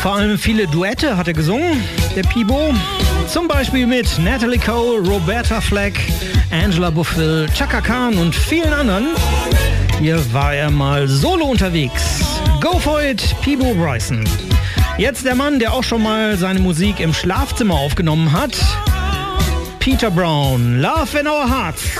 Vor allem viele Duette hat er gesungen, der Peabo. Zum Beispiel mit Natalie Cole, Roberta Flack, Angela Bofill, Chaka Khan und vielen anderen. Hier war er mal solo unterwegs. Go for it, Peabo Bryson. Jetzt der Mann, der auch schon mal seine Musik im Schlafzimmer aufgenommen hat. Peter Brown, Love in Our Hearts.